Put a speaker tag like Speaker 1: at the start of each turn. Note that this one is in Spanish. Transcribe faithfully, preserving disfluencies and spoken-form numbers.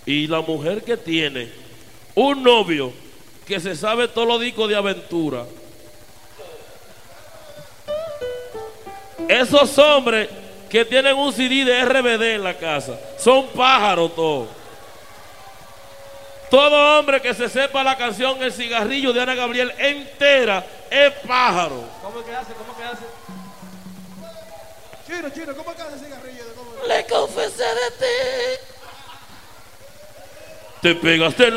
Speaker 1: Y la mujer que tiene un novio que se sabe todos los discos de aventura, esos hombres que tienen un C D de R B D en la casa, son pájaros todos. Todo hombre que se sepa la canción El cigarrillo de Ana Gabriel entera es pájaro.
Speaker 2: ¿Cómo es que hace? ¿Cómo es que hace? Chino, chino, ¿cómo es que hace el cigarrillo? ¿Cómo?
Speaker 1: Le confesé de ti. Te pegaste